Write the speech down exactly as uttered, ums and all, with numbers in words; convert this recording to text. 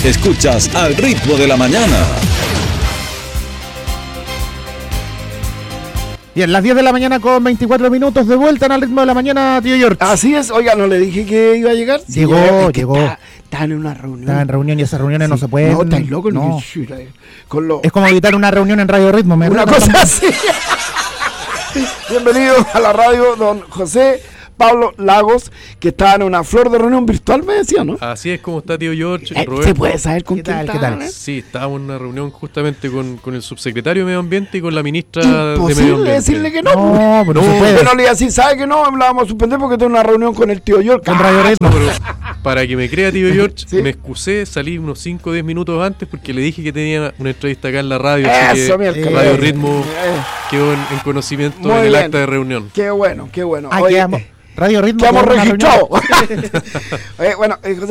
Escuchas Al Ritmo de la Mañana. Bien, las diez de la mañana con veinticuatro minutos, de vuelta en Al Ritmo de la Mañana, tío George. Así es, oiga, ¿no le dije que iba a llegar? Llegó, Sí, es que llegó. Está, está en una reunión. Está en reunión y esas reuniones Sí. no se pueden. No, estáis loco. No. Con lo, Es como evitar una reunión en Radio Ritmo. ¿Me una recuerdan? cosa así. Bienvenido a la radio, don José Pablo Lagos, que está en una flor de reunión virtual, me decía, ¿no? Así es como está tío George. Eh, Roberto. ¿Se puede saber con ¿Qué quién tal, está, qué tal? eh? Sí, estábamos en una reunión justamente con, con el subsecretario de Medio Ambiente y con la ministra de Medio Imposible Ambiente. decirle que no. No, pero No, no se puede. Pero no le iba a decir, ¿sabe que no? La vamos a suspender porque tengo una reunión con el tío York. Con Radio Ritmo. No, pero para que me crea tío George, Sí. me excusé, salí unos cinco o diez minutos antes porque le dije que tenía una entrevista acá en la radio. así Eso, que miércoles. Radio Ritmo Eh, quedó en, en conocimiento Muy en el bien. acta de reunión. Qué bueno, qué bueno. Ah, Oye, quedamos- Radio Ritmo. quedamos con una reunión. registrados. Eh, bueno, eh, José